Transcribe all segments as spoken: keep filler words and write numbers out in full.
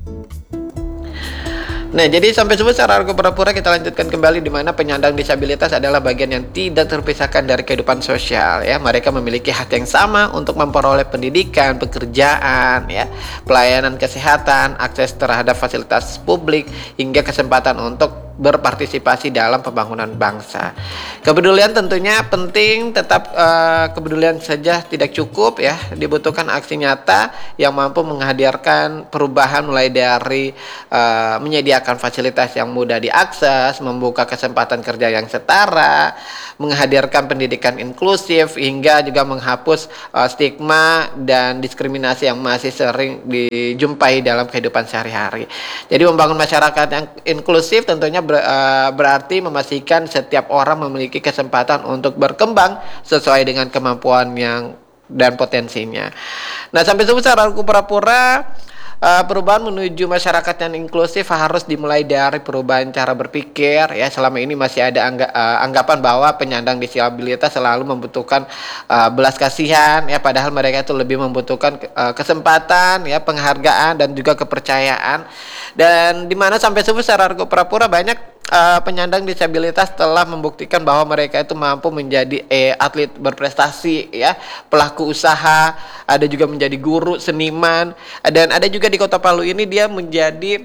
Nah, jadi sampai sebesar argo pura-pura kita lanjutkan kembali di mana penyandang disabilitas adalah bagian yang tidak terpisahkan dari kehidupan sosial ya. Mereka memiliki hak yang sama untuk memperoleh pendidikan, pekerjaan ya, pelayanan kesehatan, akses terhadap fasilitas publik hingga kesempatan untuk berpartisipasi dalam pembangunan bangsa. Kepedulian tentunya penting, tetap uh, kepedulian saja tidak cukup ya. Dibutuhkan aksi nyata yang mampu menghadirkan perubahan mulai dari uh, menyediakan fasilitas yang mudah diakses, membuka kesempatan kerja yang setara, menghadirkan pendidikan inklusif hingga juga menghapus uh, stigma dan diskriminasi yang masih sering dijumpai dalam kehidupan sehari-hari. Jadi membangun masyarakat yang inklusif tentunya ber, uh, berarti memastikan setiap orang memiliki kesempatan untuk berkembang sesuai dengan kemampuan yang dan potensinya. Nah, sampai sebesar aku pura-pura Uh, perubahan menuju masyarakat yang inklusif harus dimulai dari perubahan cara berpikir ya. Selama ini masih ada angga, uh, anggapan bahwa penyandang disabilitas selalu membutuhkan uh, belas kasihan ya, padahal mereka itu lebih membutuhkan uh, kesempatan ya, penghargaan dan juga kepercayaan. Dan dimana sampai sebesar argo pura-pura banyak Uh, penyandang disabilitas telah membuktikan bahwa mereka itu mampu menjadi eh, atlet berprestasi ya, pelaku usaha, ada juga menjadi guru, seniman, dan ada juga di Kota Palu ini dia menjadi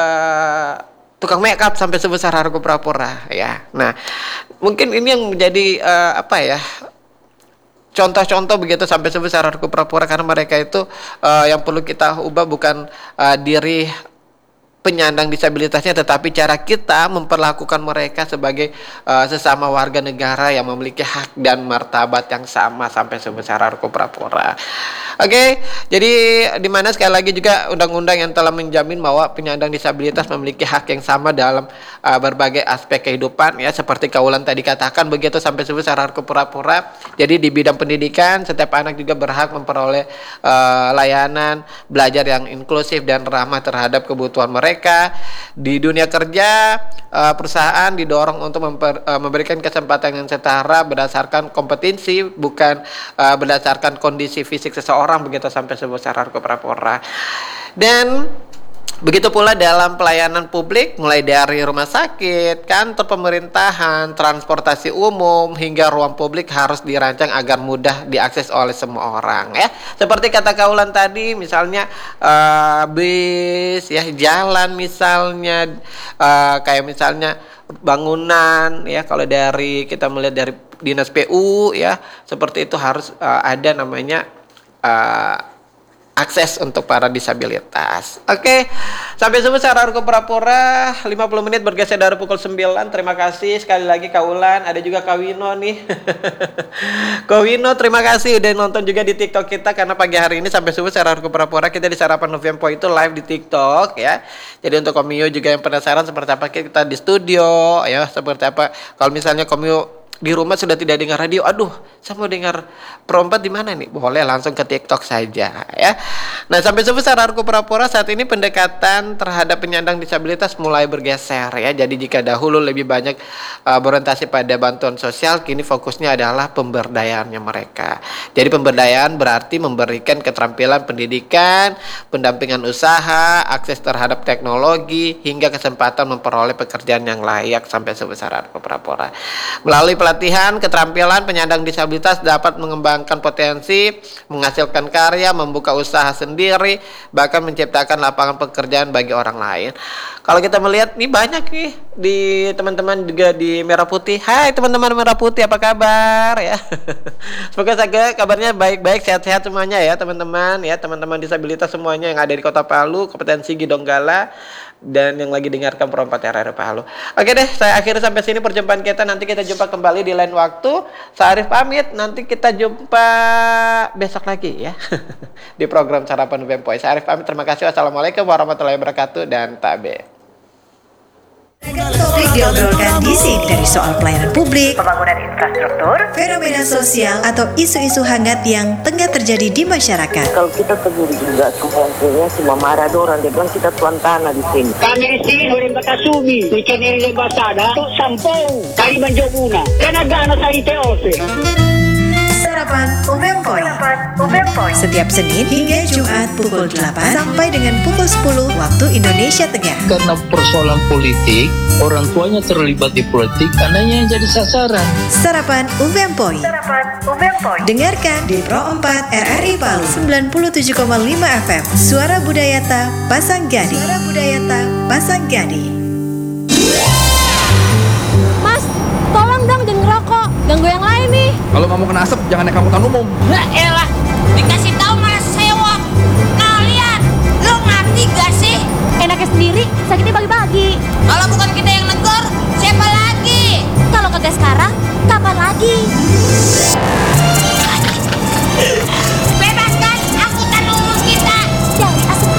uh, tukang make up sampai sebesar argo pura-pura ya. Nah, mungkin ini yang menjadi uh, apa ya, contoh-contoh begitu sampai sebesar argo pura-pura, karena mereka itu uh, yang perlu kita ubah bukan uh, diri penyandang disabilitasnya, tetapi cara kita memperlakukan mereka sebagai uh, sesama warga negara yang memiliki hak dan martabat yang sama sampai sebesar argo pura-pura. Oke, okay, jadi dimana sekali lagi juga undang-undang yang telah menjamin bahwa penyandang disabilitas memiliki hak yang sama dalam uh, berbagai aspek kehidupan ya, seperti Kaulan tadi katakan begitu sampai sebesar argo pura-pura. Jadi di bidang pendidikan setiap anak juga berhak memperoleh uh, layanan belajar yang inklusif dan ramah terhadap kebutuhan mereka. Mereka di dunia kerja, uh, perusahaan didorong untuk memper, uh, memberikan kesempatan yang setara berdasarkan kompetensi, bukan uh, berdasarkan kondisi fisik seseorang begitu sampai sebesar argo pura-pura. Dan begitu pula dalam pelayanan publik, mulai dari rumah sakit, kantor pemerintahan, transportasi umum, hingga ruang publik harus dirancang agar mudah diakses oleh semua orang ya. Seperti kata Kaulan tadi, misalnya uh, bis, ya, jalan misalnya, uh, kayak misalnya bangunan ya, kalau dari kita melihat dari dinas P U ya, seperti itu harus uh, ada namanya uh, akses untuk para disabilitas. Oke, sampai sebesar argo pura-pura lima puluh menit bergeser dari pukul sembilan. Terima kasih sekali lagi Kaulan, ada juga Kawino nih. Kawino, terima kasih udah nonton juga di TikTok kita, karena pagi hari ini sampai sebesar argo pura-pura kita di Sarapan Novempo itu live di TikTok ya. Jadi untuk Komio juga yang penasaran seperti apa kita di studio ya, seperti apa kalau misalnya Komio di rumah sudah tidak dengar radio, aduh saya mau dengar perempat di mana nih, boleh langsung ke TikTok saja ya. Nah, sampai sebesar argo pura-pura saat ini pendekatan terhadap penyandang disabilitas mulai bergeser ya. Jadi jika dahulu lebih banyak uh, berorientasi pada bantuan sosial, kini fokusnya adalah pemberdayaannya mereka. Jadi pemberdayaan berarti memberikan keterampilan pendidikan, pendampingan usaha, akses terhadap teknologi, hingga kesempatan memperoleh pekerjaan yang layak sampai sebesar argo pura-pura. Melalui pelatihan keterampilan, penyandang disabilitas dapat mengembangkan potensi, menghasilkan karya, membuka usaha sendiri, bahkan menciptakan lapangan pekerjaan bagi orang lain. Kalau kita melihat nih banyak nih di teman-teman juga di Merah Putih. Hai teman-teman Merah Putih, apa kabar ya? Semoga saja kabarnya baik-baik, sehat-sehat semuanya ya teman-teman ya, teman-teman disabilitas semuanya yang ada di Kota Palu, Kabupaten Sigi Donggala, dan yang lagi dengarkan Perompat R R Palu. Oke deh, saya akhiri sampai sini perjumpaan kita. Nanti kita jumpa kembali di lain waktu. Saya Arif pamit, nanti kita jumpa besok lagi ya di program Sarapan Novempo. Saya Arif pamit, terima kasih. Wassalamualaikum warahmatullahi wabarakatuh dan tabe. Topik diobrolkan di sini, dari soal pelayanan publik, pembangunan infrastruktur, fenomena sosial, atau isu-isu hangat yang tengah terjadi di masyarakat. Kalau kita tegur juga semuanya cuma marah dorang, dia bilang kita tuan tanah di sini. Kami istri oleh Bakasumi, ikan yang basada, tu sampung, kali menjobuna, karena gana sa ite ose. Sarapan Umempoy. Setiap Senin hingga Jumat pukul delapan sampai dengan pukul sepuluh waktu Indonesia Tengah. Karena persoalan politik, orang tuanya terlibat di politik, anaknya yang jadi sasaran. Sarapan Umempoy. Dengarkan di Pro empat R R I Palu sembilan puluh tujuh koma lima F M. Suara Budayata Pasanggadi. Suara Budayata Pasanggadi. Mas, tolong dong jangan ngerokok, ganggu yang lain nih. Kalau nggak mau kena asap, jangan naik angkutan umum. Lah elah, dikasih tahu malah sewok. Kalian, lo ngerti gak sih? Enaknya sendiri, sakitnya bagi-bagi. Kalau